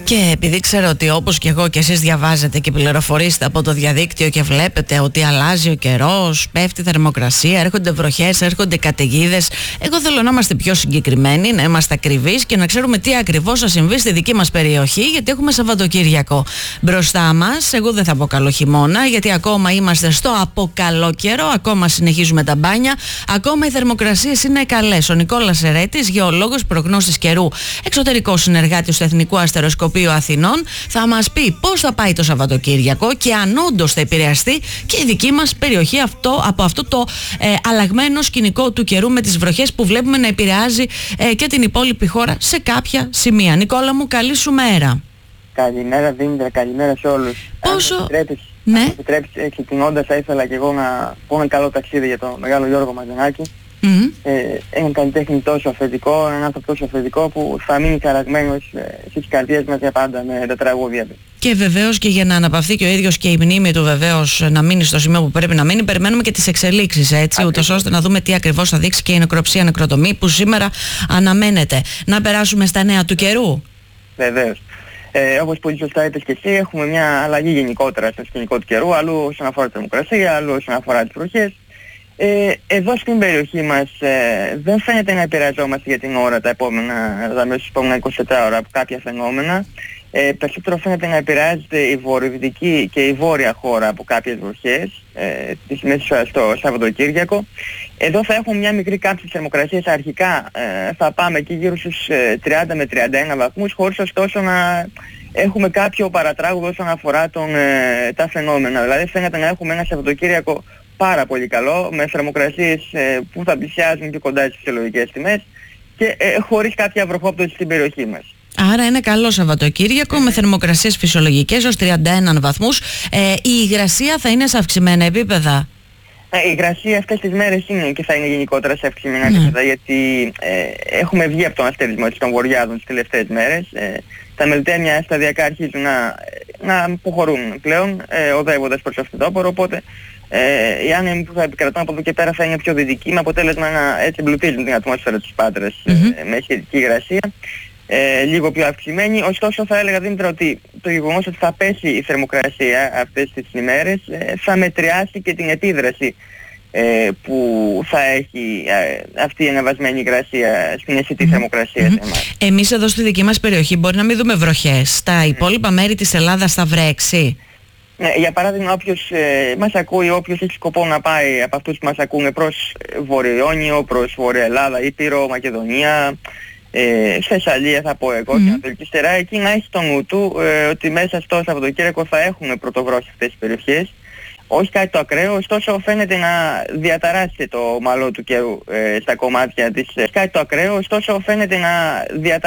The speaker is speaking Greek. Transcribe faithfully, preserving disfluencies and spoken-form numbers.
Και επειδή ξέρω ότι όπως και εγώ και εσείς διαβάζετε και πληροφορήσετε από το διαδίκτυο και βλέπετε ότι αλλάζει ο καιρός, πέφτει η θερμοκρασία, έρχονται βροχές, έρχονται καταιγίδες, εγώ θέλω να είμαστε πιο συγκεκριμένοι, να είμαστε ακριβείς και να ξέρουμε τι ακριβώς θα συμβεί στη δική μας περιοχή, γιατί έχουμε Σαββατοκύριακο μπροστά μας. Εγώ δεν θα πω καλό χειμώνα, γιατί ακόμα είμαστε στο αποκαλό καιρό, ακόμα συνεχίζουμε τα μπάνια, ακόμα οι θερμοκρασίες είναι καλές. Ο Νικόλας Ερέτης, γεωλόγος, προγνώστης καιρού, εξωτερικός συνεργάτης του Εθνικού Αστεροσκοπείου Αθηνών, θα μας πει πώς θα πάει το Σαββατοκύριακο και αν όντως θα επηρεαστεί και η δική μας περιοχή αυτό, από αυτό το ε, αλλαγμένο σκηνικό του καιρού με τις βροχές που βλέπουμε να επηρεάζει ε, και την υπόλοιπη χώρα σε κάποια σημεία. Νικόλα μου, καλή σου μέρα. Καλημέρα Δήμητρα, καλημέρα σε όλους. Πόσο... Αν επιτρέπεις, ναι. αν επιτρέπεις, ξεκινώντας θα ήθελα και εγώ να πω ένα καλό ταξίδι για τον μεγάλο Γιώργο Μαζενάκη. Mm-hmm. Ε, έναν καλλιτέχνη τόσο αφεντικό, έναν άνθρωπο τόσο αφεντικό που θα μείνει χαραγμένος ε, στις καρδιές μας για πάντα με τα τραγούδια του. Και βεβαίως και για να αναπαυθεί και ο ίδιος και η μνήμη του βεβαίως να μείνει στο σημείο που πρέπει να μείνει, περιμένουμε και τις εξελίξεις, έτσι, ούτως ώστε να δούμε τι ακριβώς θα δείξει και η νεκροψία νεκροτομή που σήμερα αναμένεται. Να περάσουμε στα νέα του καιρού. Βεβαίως. Ε, όπως πολύ σωστά είπες και εσύ, έχουμε μια αλλαγή γενικότερα στο σκηνικό του καιρού, αλλού όσον αφορά τη θερμοκρασία, αλλού όσον αφορά τις βροχές. Ε, εδώ στην περιοχή μας ε, δεν φαίνεται να επηρεαζόμαστε για την ώρα τα επόμενα, δηλαδή στις επόμενα είκοσι τέσσερις ώρα από κάποια φαινόμενα. Ε, περισσότερο φαίνεται να επηρεάζεται η βορειοδυτική και η βόρεια χώρα από κάποιες βροχές ε, της μέσης στο Σαββατοκύριακο. Εδώ θα έχουμε μια μικρή κάμψη της θερμοκρασίας αρχικά, ε, θα πάμε εκεί γύρω στους ε, τριάντα με τριάντα ένα βαθμούς, χωρίς ωστόσο να έχουμε κάποιο παρατράγουδο όσον αφορά τον, ε, τα φαινόμενα. Δηλαδή φαίνεται να έχουμε ένα Σαββατοκύριακο πάρα πολύ καλό, με θερμοκρασίες ε, που θα πλησιάζουν και κοντά στις φυσιολογικές τιμές και ε, χωρίς κάποια βροχόπτωση στην περιοχή μας. Άρα ένα καλό Σαββατοκύριακο mm. με θερμοκρασίες φυσιολογικές ως τριάντα ένα βαθμούς. Ε, η υγρασία θα είναι σε αυξημένα επίπεδα. Ε, η υγρασία αυτές τις μέρες είναι και θα είναι γενικότερα σε αυξημένα επίπεδα, mm. γιατί ε, έχουμε βγει από τον αστερισμό των βοριάδων τις τελευταίες μέρες. Ε, τα μελτέμια σταδιακά αρχίζουν να, να αποχωρούν πλέον, ε, οδεύοντας προς αυτό το όπορο, οπότε Ε, οι άνεμοι που θα επικρατούν από εδώ και πέρα θα είναι πιο δυτικοί, με αποτέλεσμα να έτσι εμπλουτίζουν την ατμόσφαιρα της Πάτρας mm-hmm. ε, με σχετική υγρασία, ε, λίγο πιο αυξημένη. Ωστόσο θα έλεγα Δήμητρα ότι το γεγονός ότι θα πέσει η θερμοκρασία αυτές τις ημέρες ε, θα μετριάσει και την επίδραση ε, που θα έχει ε, αυτή η αναβασμένη υγρασία στην αισθητή mm-hmm. θερμοκρασία mm-hmm. σε εμάς. Εμείς εδώ στη δική μας περιοχή μπορεί να μην δούμε βροχές. Στα mm-hmm. υπόλοιπα μέρη της Ελλάδας θα βρέξει. Ναι, για παράδειγμα όποιος ε, μας ακούει, όποιος έχει σκοπό να πάει από αυτούς που μας ακούνε προς Βόρειο Ιόνιο, προς Βόρεια Ελλάδα, Ήπειρο, Μακεδονία, ε, Θεσσαλία θα πω εγώ, mm. και Ανατολική Στερά, εκεί να έχει στο νου του ε, ότι μέσα στο Σαββατοκύριακο θα έχουμε πρωτοβροχή αυτές τις περιοχές. Όχι κάτι το ακραίο, ωστόσο φαίνεται να διαταράσσει το μαλό του καιρού ε, στα κομμάτια της. Κάτι το ακραίο, ωστόσο φαίνεται να διαταράσσει